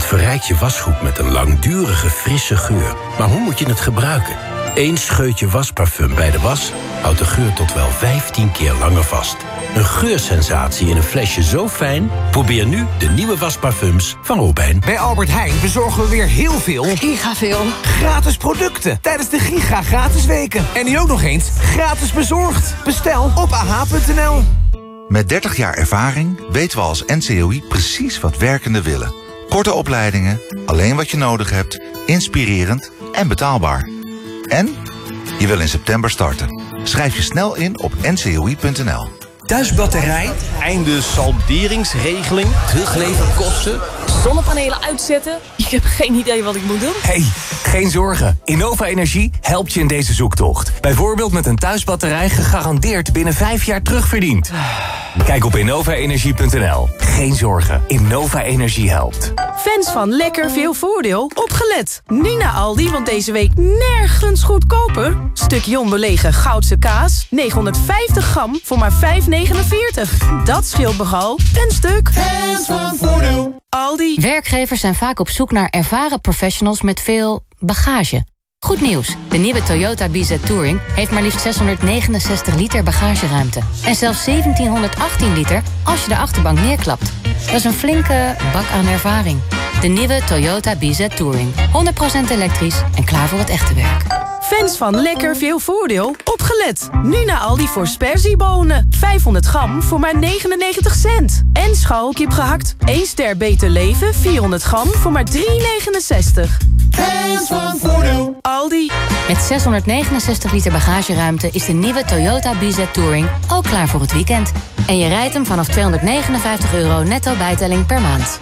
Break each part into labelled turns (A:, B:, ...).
A: verrijkt je wasgoed met een langdurige frisse geur. Maar hoe moet je het gebruiken? 1 scheutje wasparfum bij de was houdt de geur tot wel 15 keer langer vast. Een geursensatie in een flesje zo fijn? Probeer nu de nieuwe wasparfums van Robijn.
B: Bij Albert Heijn bezorgen we weer heel veel
C: Gigaveel
B: gratis producten tijdens de Giga gratis weken. En nu ook nog eens gratis bezorgd. Bestel op AH.nl.
D: Met 30 jaar ervaring weten we als NCOI precies wat werkenden willen. Korte opleidingen, alleen wat je nodig hebt, inspirerend en betaalbaar. En je wil in september starten. Schrijf je snel in op ncoi.nl.
B: Thuisbatterij,
E: Einde salderingsregeling, terugleverkosten.
C: Zonnepanelen uitzetten? Ik heb geen idee wat ik moet doen.
B: hey, geen zorgen. Innova Energie helpt je in deze zoektocht. Bijvoorbeeld met een thuisbatterij gegarandeerd binnen 5 jaar terugverdiend. Kijk op innovaenergie.nl. Geen zorgen, Innova Energie helpt.
F: Fans van lekker veel voordeel, opgelet. Nu naar Aldi, want deze week nergens goedkoper. Stuk Jon belegen Goudse kaas, 950 gram voor maar €5,49. Dat scheelt nogal een stuk.
G: Fans van voordeel.
F: Aldi.
H: Werkgevers zijn vaak op zoek naar ervaren professionals met veel bagage. Goed nieuws, de nieuwe Toyota BZ Touring heeft maar liefst 669 liter bagageruimte. En zelfs 1718 liter als je de achterbank neerklapt. Dat is een flinke bak aan ervaring. De nieuwe Toyota BZ Touring. 100% elektrisch en klaar voor het echte werk.
F: Fans van lekker veel voordeel, opgelet. Nu naar Aldi voor sperziebonen. 500 gram voor maar 99 cent. En scharrelkip gehakt, 1 ster beter leven, 400 gram voor maar €3,69.
G: Fans van voordeel.
F: Aldi.
H: Met 669 liter bagageruimte is de nieuwe Toyota BZ Touring ook klaar voor het weekend. En je rijdt hem vanaf €259 netto bijtelling per maand.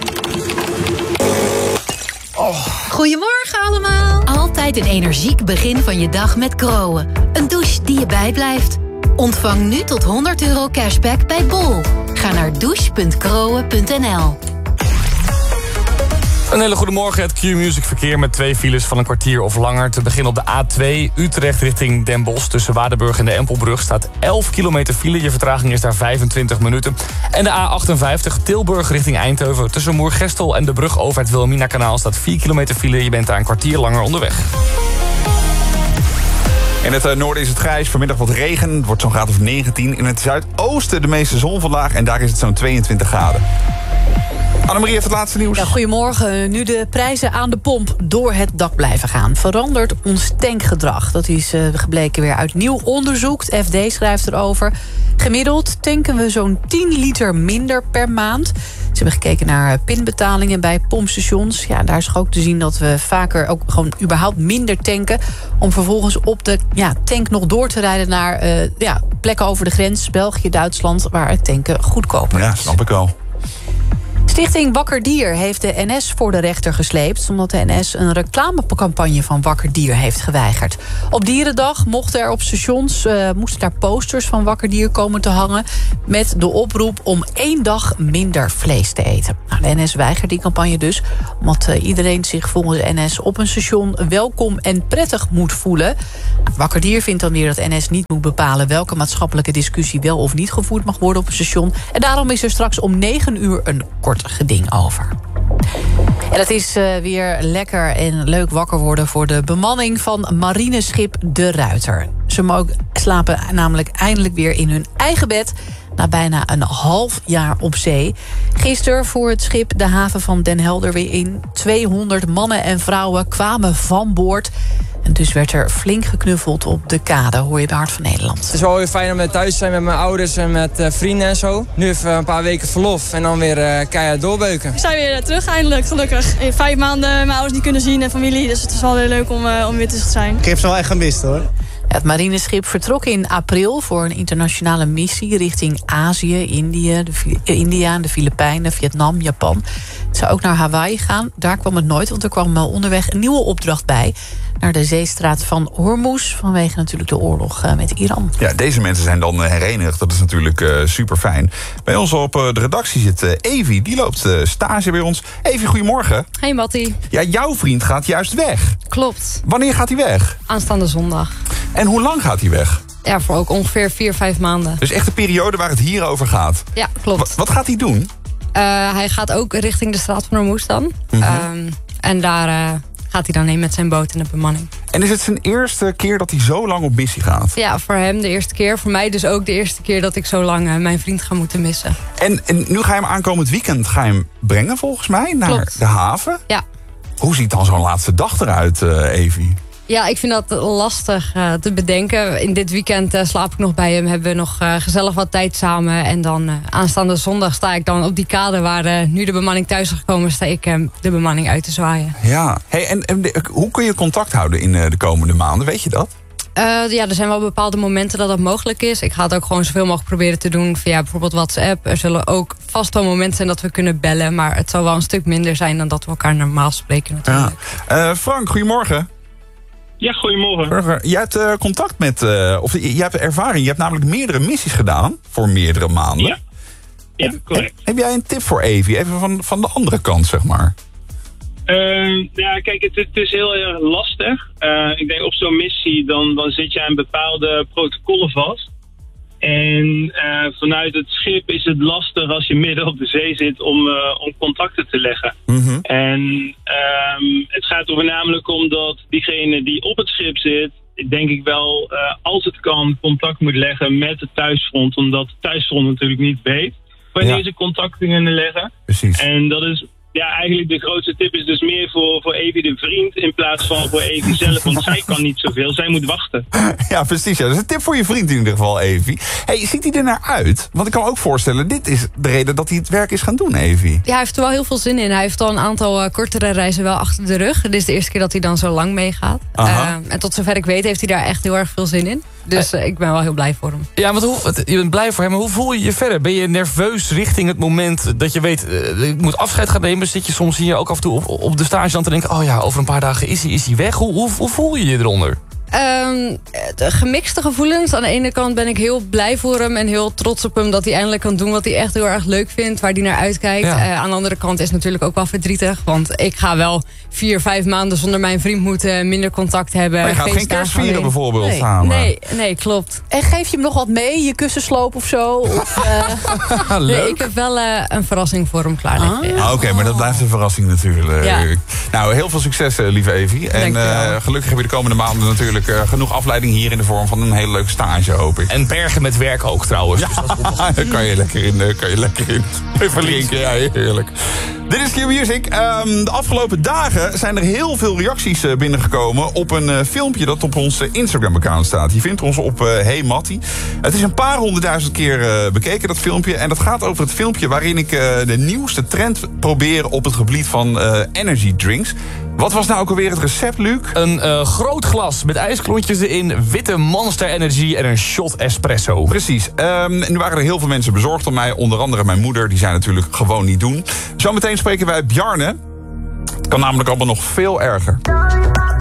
I: Goedemorgen allemaal. Altijd een energiek begin van je dag met Groen. Een douche die je bijblijft. Ontvang nu tot €100 cashback bij Bol. Ga naar douche.groen.nl.
J: Een hele goede morgen, het Q-Music verkeer met 2 files van een kwartier of langer. Te beginnen op de A2 Utrecht richting Den Bosch. Tussen Waardenburg en de Empelbrug staat 11 kilometer file. Je vertraging is daar 25 minuten. En de A58 Tilburg richting Eindhoven. Tussen Moergestel en de brug over het Wilhelmina-kanaal staat 4 kilometer file. Je bent daar een kwartier langer onderweg.
K: In het noorden is het grijs, vanmiddag wat regen. Het wordt zo'n graad of 19. In het zuidoosten de meeste zon vandaag en daar is het zo'n 22 graden. Annemarie heeft het laatste nieuws.
L: Ja, goedemorgen. Nu de prijzen aan de pomp door het dak blijven gaan, verandert ons tankgedrag. Dat is gebleken weer uit nieuw onderzoek. Het FD schrijft erover. Gemiddeld tanken we zo'n 10 liter minder per maand. Ze hebben gekeken naar pinbetalingen bij pompstations. Ja, daar is ook te zien dat we vaker ook gewoon überhaupt minder tanken, om vervolgens op de tank nog door te rijden naar plekken over de grens, België, Duitsland, waar het tanken goedkoper is.
K: Ja, snap ik wel.
L: Stichting Wakker Dier heeft de NS voor de rechter gesleept, omdat de NS een reclamecampagne van Wakker Dier heeft geweigerd. Op Dierendag mochten er op stations moesten daar posters van Wakker Dier komen te hangen met de oproep om 1 dag minder vlees te eten. Nou, de NS weigert die campagne dus, omdat iedereen zich volgens de NS op een station welkom en prettig moet voelen. Nou, Wakker Dier vindt dan weer dat NS niet moet bepalen welke maatschappelijke discussie wel of niet gevoerd mag worden op een station. En daarom is er straks om 9 uur een kort geding over. En het is weer lekker en leuk wakker worden voor de bemanning van marineschip De Ruiter. Ze slapen namelijk eindelijk weer in hun eigen bed na bijna een half jaar op zee. Gisteren voer het schip de haven van Den Helder weer in. 200 mannen en vrouwen kwamen van boord. En dus werd er flink geknuffeld op de kade, hoor je bij Hart van Nederland.
M: Het is wel weer fijn om thuis te zijn met mijn ouders en met vrienden en zo. Nu even een paar weken verlof en dan weer keihard doorbeuken.
N: We zijn weer terug eindelijk, gelukkig. 5 maanden mijn ouders niet kunnen zien en familie, dus het is wel weer leuk om weer terug te zijn.
O: Ik heb ze wel echt gemist, hoor.
L: Het marineschip vertrok in april voor een internationale missie richting Azië, India, de Filipijnen, Vietnam, Japan. Het zou ook naar Hawaii gaan. Daar kwam het nooit, want er kwam onderweg een nieuwe opdracht bij naar de zeestraat van Hormuz, vanwege natuurlijk de oorlog met Iran.
K: Ja, deze mensen zijn dan herenigd. Dat is natuurlijk super fijn. Bij ons op de redactie zit Evie. Die loopt stage bij ons. Evie, goedemorgen.
P: Hey Mattie.
K: Ja, jouw vriend gaat juist weg.
P: Klopt.
K: Wanneer gaat hij weg?
P: Aanstaande zondag.
K: En hoe lang gaat hij weg?
P: Ja, voor ook ongeveer 4-5 maanden.
K: Dus echt de periode waar het hier over gaat.
P: Ja, klopt.
K: Wat gaat hij doen?
O: Hij gaat ook richting de straat van Hormuz dan. En daar gaat hij dan heen met zijn boot en de bemanning.
K: En is het zijn eerste keer dat hij zo lang op missie gaat?
O: Ja, voor hem de eerste keer. Voor mij dus ook de eerste keer dat ik zo lang mijn vriend ga moeten missen.
K: En nu ga je hem aankomend weekend brengen volgens mij naar de haven?
O: Ja.
K: Hoe ziet dan zo'n laatste dag eruit, Evie?
O: Ja, ik vind dat lastig te bedenken. In dit weekend slaap ik nog bij hem. Hebben we nog gezellig wat tijd samen. En dan aanstaande zondag sta ik dan op die kade waar nu de bemanning thuis is gekomen. Sta ik de bemanning uit te zwaaien.
K: Ja, hey, en hoe kun je contact houden in de komende maanden? Weet je dat?
O: Ja, er zijn wel bepaalde momenten dat mogelijk is. Ik ga het ook gewoon zoveel mogelijk proberen te doen via bijvoorbeeld WhatsApp. Er zullen ook vast wel momenten zijn dat we kunnen bellen. Maar het zal wel een stuk minder zijn dan dat we elkaar normaal spreken natuurlijk.
K: Ja. Frank, goedemorgen.
P: Ja, goedemorgen.
K: Jij hebt contact met, of je hebt ervaring. Je hebt namelijk meerdere missies gedaan voor meerdere maanden.
P: Ja, correct.
K: Heb jij een tip voor Evie? Even van de andere kant, zeg maar.
P: Ja, kijk, het is heel erg lastig. Ik denk op zo'n missie, dan zit je aan bepaalde protocollen vast. En vanuit het schip is het lastig als je midden op de zee zit om contacten te leggen. En het gaat er voornamelijk om dat diegene die op het schip zit, denk ik wel, als het kan, contact moet leggen met het thuisfront. Omdat het thuisfront natuurlijk niet weet wanneer ze contacten kunnen leggen.
K: Precies.
P: En dat is... Ja, eigenlijk de grootste tip is dus meer voor Evie de vriend in plaats van voor Evie zelf. Want zij kan niet zoveel, zij moet wachten.
K: Ja, precies. Ja. Dat is een tip voor je vriend in ieder geval, Evie. Hey, ziet hij er naar uit? Want ik kan me ook voorstellen, dit is de reden dat hij het werk is gaan doen, Evie.
O: Ja, hij heeft er wel heel veel zin in. Hij heeft al een aantal kortere reizen wel achter de rug. Dit is de eerste keer dat hij dan zo lang meegaat. En tot zover ik weet heeft hij daar echt heel erg veel zin in. Dus ik ben wel heel blij voor hem.
J: Ja, want je bent blij voor hem, maar hoe voel je je verder? Ben je nerveus richting het moment dat je weet, ik moet afscheid gaan nemen? Zit je soms hier ook af en toe op de stage dan te denken, oh ja, over een paar dagen is hij weg? Hoe voel je je eronder?
O: De gemixte gevoelens. Aan de ene kant ben ik heel blij voor hem en heel trots op hem dat hij eindelijk kan doen wat hij echt heel erg leuk vindt, waar hij naar uitkijkt. Aan de andere kant is het natuurlijk ook wel verdrietig, want ik ga wel 4-5 maanden zonder mijn vriend moeten, minder contact hebben.
K: Maar je gaat geen kerst vieren bijvoorbeeld samen?
O: Nee, klopt.
L: En geef je hem nog wat mee? Je kussensloop of zo? Of,
K: leuk.
O: Nee, ik heb wel een verrassing voor hem klaar.
K: Oké, maar dat blijft een verrassing natuurlijk.
O: Ja.
K: Nou, heel veel succes, lieve Evie. En gelukkig heb je de komende maanden natuurlijk genoeg afleiding hier in de vorm van een hele leuke stage, hoop ik.
J: En bergen met werk ook trouwens.
K: Ja, dus daar kan je lekker in. Even linken, ja, heerlijk. Dit is Q-Music. De afgelopen dagen zijn er heel veel reacties binnengekomen op een filmpje dat op ons Instagram-account staat. Je vindt ons op Hey Mattie. Het is een paar 100.000 keer bekeken, dat filmpje. En dat gaat over het filmpje waarin ik de nieuwste trend probeer op het gebied van energy drinks. Wat was nou ook alweer het recept, Luc?
J: Een groot glas met ijsklontjes erin, witte Monster Energy en een shot espresso.
K: Precies. Nu waren er heel veel mensen bezorgd om mij. Onder andere mijn moeder, die zei natuurlijk gewoon niet doen. Zometeen spreken wij Bjarne. Het kan namelijk allemaal nog veel erger.